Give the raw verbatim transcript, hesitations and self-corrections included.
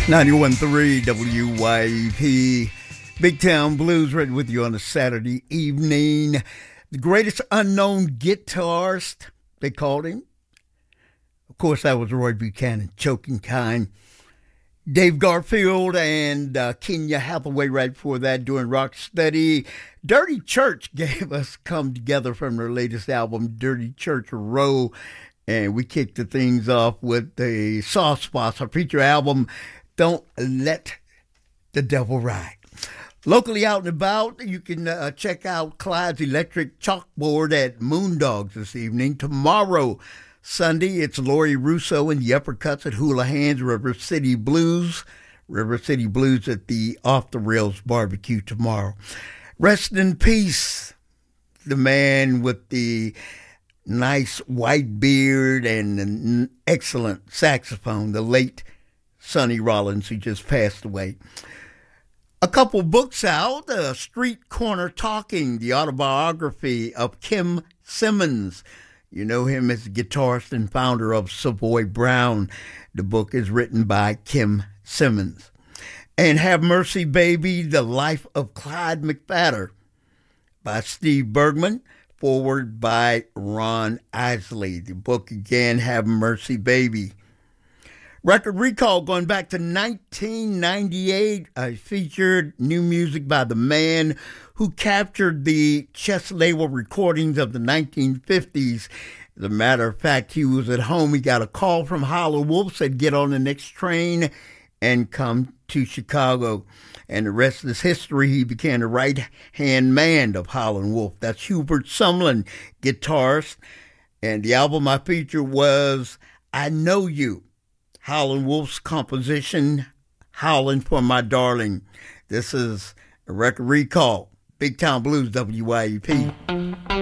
ninety-one point three W Y E P, Big Town Blues, right with you on a Saturday evening. The greatest unknown guitarist, they called him. Of course, that was Roy Buchanan, Choking Kind. Dave Garfield and uh, Kenya Hathaway right before that doing Rocksteady. Dirty Church gave us Come Together from their latest album, Dirty Church Row. And we kicked the things off with the Soft Spots, our feature album, Don't Let the Devil Ride. Locally out and about, you can uh, check out Clyde's Electric Chalkboard at Moondogs this evening. Tomorrow, Sunday, it's Laurie Russo and the Uppercuts at Hula Hands, River City Blues. River City Blues at the Off the Rails Barbecue tomorrow. Rest in peace, the man with the nice white beard and an excellent saxophone, the late Sonny Rollins, who just passed away. A couple books out, uh, Street Corner Talking, the autobiography of Kim Simmons. You know him as the guitarist and founder of Savoy Brown. The book is written by Kim Simmons. And Have Mercy Baby, The Life of Clyde McPhatter by Steve Bergman, forward by Ron Isley. The book again, Have Mercy Baby. Record Recall going back to nineteen ninety-eight. I featured new music by the man who captured the chess label recordings of the nineteen fifties. As a matter of fact, he was at home. He got a call from Howlin' Wolf, said get on the next train and come to Chicago. And the rest is history. He became the right-hand man of Howlin' Wolf. That's Hubert Sumlin, guitarist. And the album I featured was I Know You. Howlin' Wolf's composition, Howlin' for My Darling. This is a Record Recall. Big Town Blues, W Y E P.